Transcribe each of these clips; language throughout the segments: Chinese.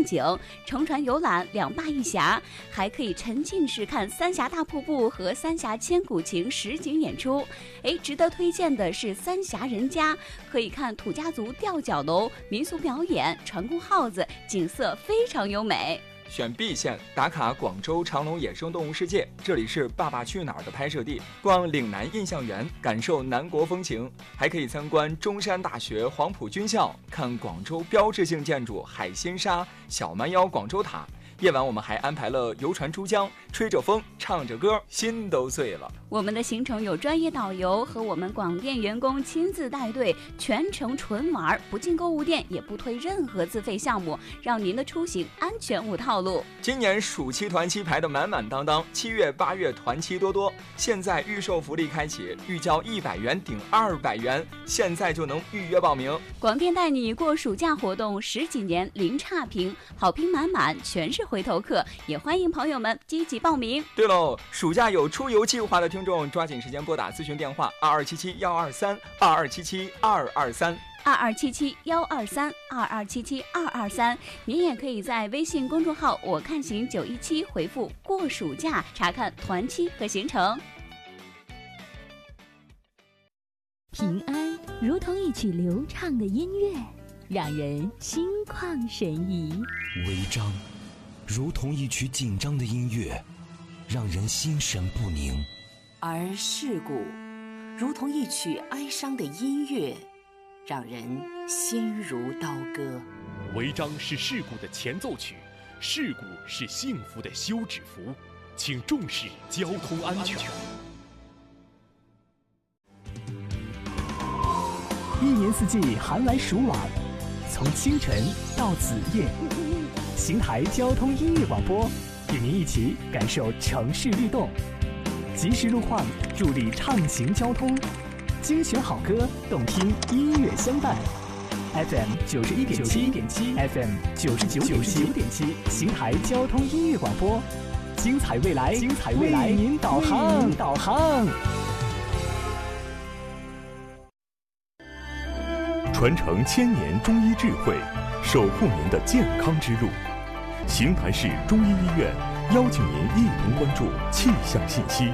景，乘船游览两坝一峡，还可以沉浸式看三峡大瀑布和三峡千古情实景演出。值得推荐的是三峡人家，可以看土家族吊脚楼、民俗表演、船工号子，景色非常优美。 选 B 线打卡广州长隆野生动物世界，这里是《爸爸去哪儿》的拍摄地。逛岭南印象园，感受南国风情，还可以参观中山大学黄埔军校，看广州标志性建筑海心沙、小蛮腰广州塔。夜晚我们还安排了游船珠江，吹着风，唱着歌，心都碎了。 我们的行程有专业导游和我们广电员工亲自带队，全程纯玩，不进购物店，也不推任何自费项目，让您的出行安全无套路。 今年暑期团期排得满满当当，7月8月团期多多，现在预售福利开启，预交100元顶200元，现在就能预约报名。 广电带你过暑假活动10几年零差评，好评满满，全是回头客，也欢迎朋友们积极报名。 对喽，暑假有出游计划的听众，抓紧时间拨打咨询电话2277-123，2277-123，2277-123，您也可以在微信公众号我看行917回复过暑假，查看团期和行程。 平安如同一曲流畅的音乐，让人心旷神怡； 违章如同一曲紧张的音乐，让人心神不宁； 而事故如同一曲哀伤的音乐，让人心如刀割。 违章是事故的前奏曲，事故是幸福的休止符，请重视交通安全。 一年四季寒来暑往，从清晨到子夜，邢台交通音乐广播与您一起感受城市律动，及时路况助力畅行交通，精选好歌，动听音乐相伴。FM 91.7 FM 99.7，邢台交通音乐广播，精彩未来，为您导航。 传承1000年中医智慧，守护您的健康之路。邢台市中医医院邀请您一同关注气象信息。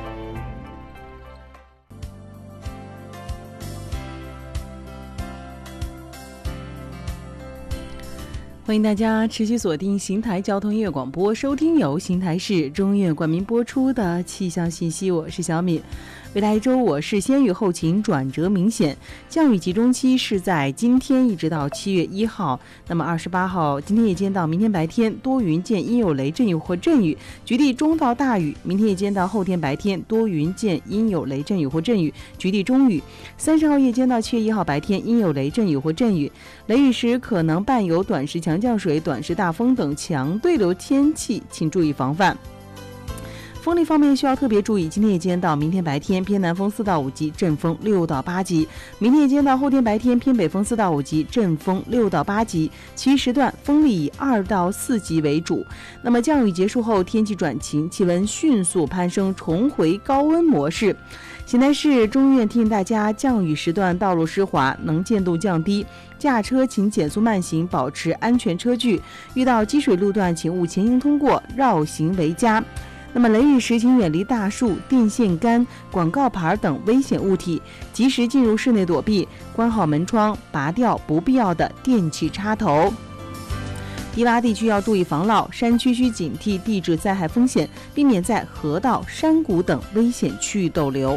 欢迎大家持续锁定邢台交通音乐广播，收听由邢台市中医院冠名播出的气象信息。我是小敏。未来一周我市先雨后晴转折明显，降雨集中期是在今天一直到7月1号。那么28号今天夜间到明天白天多云见阴有雷阵雨或阵雨，局地中到大雨；明天夜间到后天白天多云见阴有雷阵雨或阵雨，局地中雨。30号夜间到7月1号白天阴有雷阵雨或阵雨，雷雨时可能伴有短时强降水、短时大风等强对流天气，请注意防范。风力方面需要特别注意，今天夜间到明天白天偏南风4到5级，阵风6到8级；明天夜间到后天白天偏北风4到5级，阵风6到8级。其余时段风力以2到4级为主。那么降雨结束后，天气转晴，气温迅速攀升，重回高温模式。邢台市中医院提醒大家，降雨时段道路湿滑，能见度降低，驾车请减速慢行，保持安全车距。遇到积水路段，请勿前行通过，绕行为佳。那么雷雨时，请远离大树、电线杆、广告牌等危险物体，及时进入室内躲避，关好门窗，拔掉不必要的电器插头。低洼地区要注意防涝，山区需警惕地质灾害风险，避免在河道、山谷等危险区域逗留。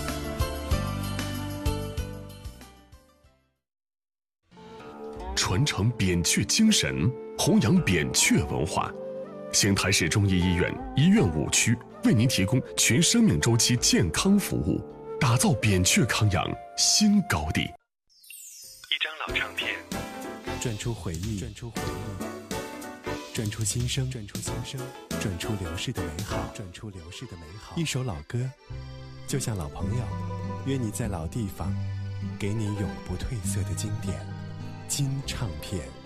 传承扁鹊精神，弘扬扁鹊文化。邢台市中医医院医院5区为您提供全生命周期健康服务，打造扁鹊康养新高地。 一张老唱片， 转出回忆，转出新生，转出流逝的美好，一首老歌，就像老朋友，约你在老地方，给你永不褪色的经典金唱片。